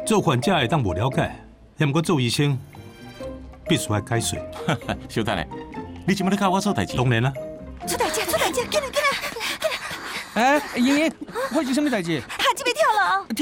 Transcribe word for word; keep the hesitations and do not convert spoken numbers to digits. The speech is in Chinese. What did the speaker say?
做管家会当无了解，也毋过做医生必须爱解说。 小等下，你今麦咧教我做代志？ 当然啦。 出代志，出代志，紧来紧来！ 哎，莹莹，发生什么代志？ 下这边跳楼！